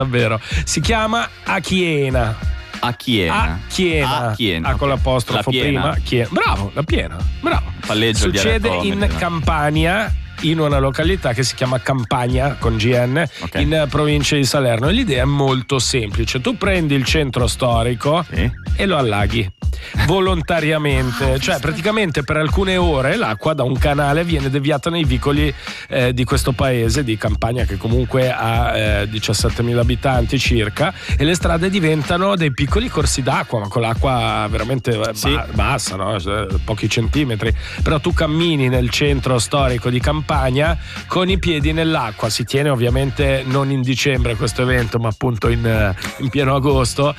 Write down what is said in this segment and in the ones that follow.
davvero. Si chiama Achiena. Achiena Con l'apostrofo prima. Bravo, la piena. Bravo. Palleggio. Succede in Campania, in una località che si chiama Campania con GN, okay, in provincia di Salerno. E l'idea è molto semplice: tu prendi il centro storico e lo allaghi volontariamente, cioè praticamente per alcune ore l'acqua da un canale viene deviata nei vicoli di questo paese di Campania, che comunque ha 17.000 abitanti circa, e le strade diventano dei piccoli corsi d'acqua, ma con l'acqua veramente bassa, no? Pochi centimetri, però tu cammini nel centro storico di Campania con i piedi nell'acqua. Si tiene ovviamente non in dicembre questo evento, ma appunto in pieno agosto,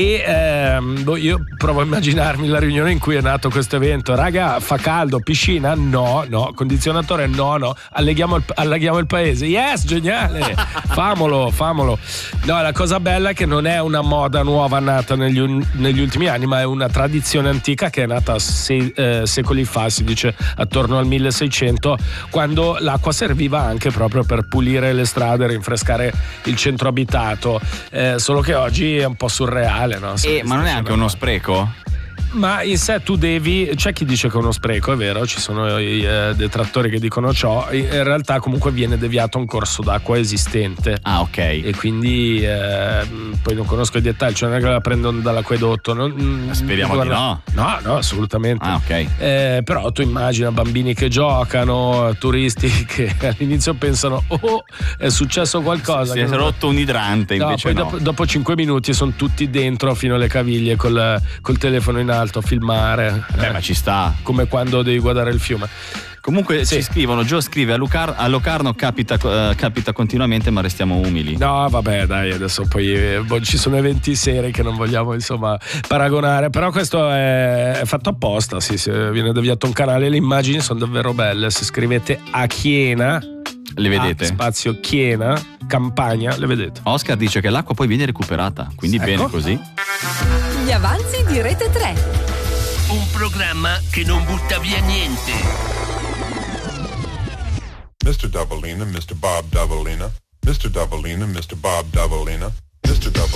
e io provo a immaginarmi la riunione in cui è nato questo evento. Raga, fa caldo, piscina? No, condizionatore? No, allaghiamo il paese. Yes, geniale, famolo. No, la cosa bella è che non è una moda nuova nata negli ultimi anni, ma è una tradizione antica che è nata secoli fa, si dice attorno al 1600, quando l'acqua serviva anche proprio per pulire le strade, rinfrescare il centro abitato, solo che oggi è un po' surreale, no? Ma non è anche uno spreco? Ma in sé tu devi, c'è chi dice che è uno spreco, è vero, ci sono i detrattori che dicono ciò. In realtà comunque viene deviato un corso d'acqua esistente. Ah, ok. E quindi poi non conosco i dettagli, cioè non è che la prendono dall'acquedotto. Speriamo di no. No, assolutamente. Ah, ok. Però tu immagina bambini che giocano, turisti che all'inizio pensano è successo qualcosa. Si è rotto un idrante, invece poi dopo 5 minuti sono tutti dentro fino alle caviglie col telefono in alto a filmare. Ma ci sta. Come quando devi guardare il fiume. Comunque ci scrivono, Gio scrive a Locarno capita continuamente, ma restiamo umili. No, vabbè, dai, adesso poi ci sono eventi seri che non vogliamo insomma paragonare, però questo è fatto apposta, sì, viene deviato un canale, le immagini sono davvero belle. Se scrivete Achiena, le vedete? Spazio Chiena, Campania, le vedete. Oscar dice che l'acqua poi viene recuperata, quindi bene così. Gli avanzi di Rete 3. Un programma che non butta via niente. Mr. Davalina, Mr. Bob Davalina, Mr. Davalina, Mr. Bob Davalina, Mr. Davalina.